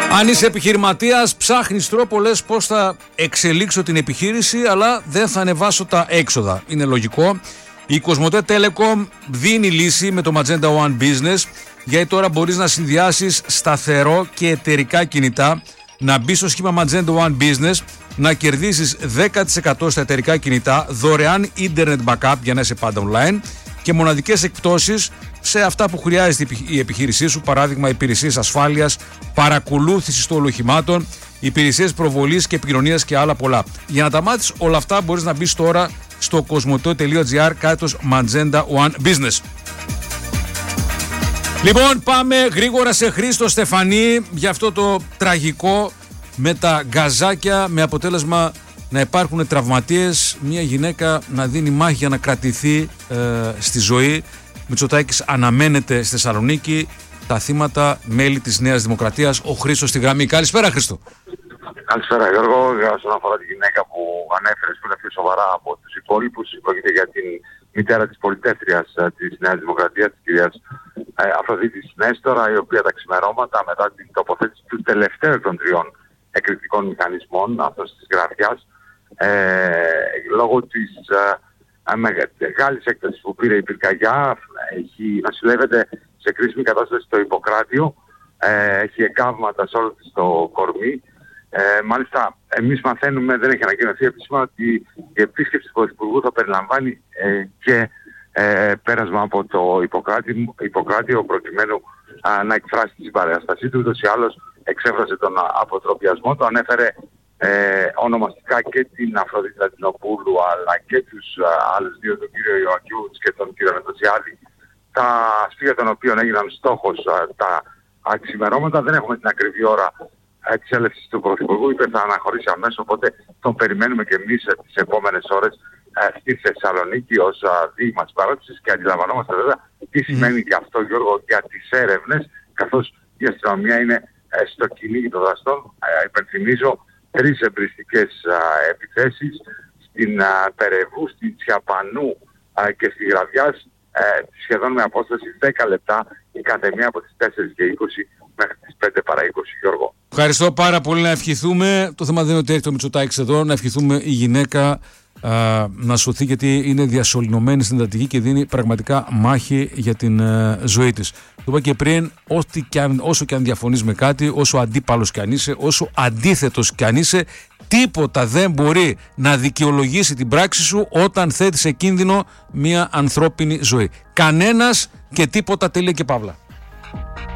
Αν είσαι επιχειρηματίας, ψάχνεις τρόπο, λες πώς θα εξελίξω την επιχείρηση, αλλά δεν θα ανεβάσω τα έξοδα. Είναι λογικό. Η Κοσμοτέ Telecom δίνει λύση με το Magenta One Business, γιατί τώρα μπορείς να συνδυάσεις σταθερό και εταιρικά κινητά, να μπεις στο σχήμα Magenta One Business, να κερδίσεις 10% στα εταιρικά κινητά, δωρεάν internet backup για να είσαι πάντα online και μοναδικές εκπτώσεις σε αυτά που χρειάζεται η επιχείρησή σου, παράδειγμα υπηρεσίες ασφάλειας, παρακολούθησης των οχημάτων, υπηρεσίες προβολής και επικοινωνίας και άλλα πολλά. Για να τα μάθεις όλα αυτά μπορείς να μπεις τώρα στο cosmote.gr/Magenta One Business. Λοιπόν, πάμε γρήγορα σε Χρήστο Στεφανή για αυτό το τραγικό με τα γκαζάκια, με αποτέλεσμα να υπάρχουν τραυματίες, μια γυναίκα να δίνει μάχη για να κρατηθεί στη ζωή. Μητσοτάκης αναμένεται στη Θεσσαλονίκη. Τα θύματα, μέλη της Νέας Δημοκρατίας. Ο Χρήστος στη γραμμή. Καλησπέρα, Χρήστο. Καλησπέρα, Γιώργο. Όσον αφορά τη γυναίκα που ανέφερες, που είναι πιο σοβαρά από τους υπόλοιπους, πρόκειται για την μητέρα της πολιτεύτριας της Νέας Δημοκρατίας, της κυρίας Αφροδίτης Νέστορα, η οποία τα ξημερώματα μετά την τοποθέτηση του τελευταίου των τριών εκρηκτικών μηχανισμών, αυτός της Γραφιάς, λόγω της μεγάλης έκτασης που πήρε η πυρκαγιά, νοσηλεύεται σε κρίσιμη κατάσταση στο Ιπποκράτιο, έχει εκκάβματα σε όλο της το κορμί. Μάλιστα, εμείς μαθαίνουμε, δεν έχει ανακοινωθεί επίσημα, ότι η επίσκεψη του Πρωθυπουργού θα περιλαμβάνει και πέρασμα από το Ιπποκράτιο προκειμένου να εκφράσει την συμπαράστασή του. Ούτως ή άλλως εξέφρασε τον αποτροπιασμό, το ανέφερε ονομαστικά και την Αφροδίτη Λατινοπούλου αλλά και τους άλλους δύο, τον κύριο Ιωακιούτς και τον κύριο Μετωσιάδη, τα σπίτια των οποίων έγιναν στόχος τα ξημερώματα. Δεν έχουμε την ακριβή ώρα της έλευσης του Πρωθυπουργού, είπε θα αναχωρήσει αμέσως, οπότε τον περιμένουμε και εμείς τις επόμενες ώρες στη Θεσσαλονίκη ως δείγμα της παράδοσης και αντιλαμβανόμαστε βέβαια τι σημαίνει και αυτό, Γιώργο, για τις έρευνες, καθώς η αστυνομία είναι στο κυνήγι των δραστών. Υπενθυμίζω 3 εμπριστικές επιθέσεις στην Περεβού, στην Τσιαπανού και στη Γραβιάς, σχεδόν με απόσταση 10 λεπτά η κάθε μία από τις 4 και 20 μέχρι τις 5 παρά 20, Γιώργο. Ευχαριστώ πάρα πολύ. Να ευχηθούμε, το θέμα δεν είναι ότι έχει το Μητσοτάκης εδώ, να ευχηθούμε η γυναίκα να σωθεί, γιατί είναι διασωληνωμένη στην εντατική και δίνει πραγματικά μάχη για την ζωή της. Το είπα και πριν, όσο και αν διαφωνείς με κάτι, όσο αντίπαλος κι αν είσαι, όσο αντίθετος κι αν είσαι, τίποτα δεν μπορεί να δικαιολογήσει την πράξη σου όταν θέτει σε κίνδυνο μια ανθρώπινη ζωή. Κανένας και τίποτα, τελεία και παύλα.